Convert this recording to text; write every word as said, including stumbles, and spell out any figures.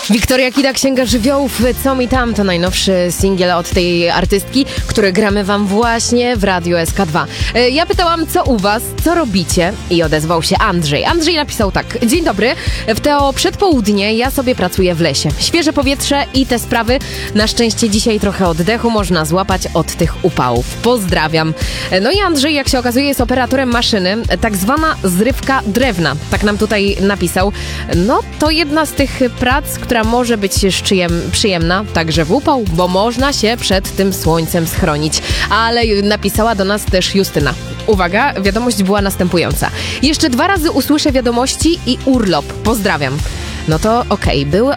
Wiktoria Kida, Księga Żywiołów, Co mi tam? To najnowszy singiel od tej artystki, który gramy wam właśnie w Radiu S K dwa. Ja pytałam, co u was, co robicie? I odezwał się Andrzej. Andrzej napisał tak. Dzień dobry, w to przedpołudnie ja sobie pracuję w lesie. Świeże powietrze i te sprawy. Na szczęście dzisiaj trochę oddechu można złapać od tych upałów. Pozdrawiam. No i Andrzej, jak się okazuje, jest operatorem maszyny, tak zwana zrywka drewna. Tak nam tutaj napisał. No to jedna z tych prac, która może być szczyjem, przyjemna, także w upał, bo można się przed tym słońcem schronić. Ale napisała do nas też Justyna. Uwaga, wiadomość była następująca. Jeszcze dwa razy usłyszę wiadomości i urlop. Pozdrawiam. No to okej, okay, były